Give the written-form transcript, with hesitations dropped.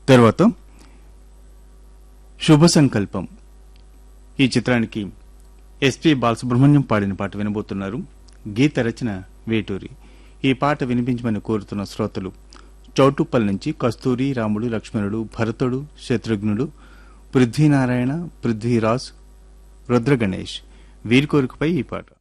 తర్వాత శుభ సంకల్పం ఈ చిత్రానికి ఎస్పి బాలసుబ్రహ్మణ్యం పాడిన పాట వినబోతున్నారు. గీత రచన వేటూరి. ఈ పాట వినిపించమని కోరుతున్న శ్రోతలు చౌటుప్పల్ నుంచి కస్తూరి, రాముడు, లక్ష్మణుడు, భరతుడు, శత్రుఘ్నుడు, పృథ్వీనారాయణ, పృథ్వీరాజ్, రుద్రగణేష్ వీరి కోరికపై ఈ పాట.